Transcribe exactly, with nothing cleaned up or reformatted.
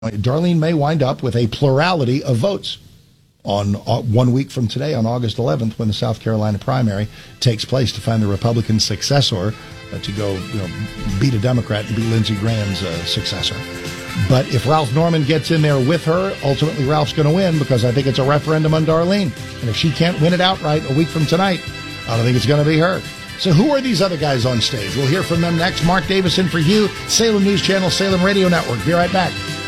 Darlene may wind up with a plurality of votes on uh, one week from today, on August eleventh, when the South Carolina primary takes place to find the Republican successor uh, to go, you know, beat a Democrat and be Lindsey Graham's uh, successor. But if Ralph Norman gets in there with her, ultimately Ralph's going to win, because I think it's a referendum on Darlene. And if she can't win it outright a week from tonight, I don't think it's going to be her. So who are these other guys on stage? We'll hear from them next. Mark Davison for you, Salem News Channel, Salem Radio Network. Be right back.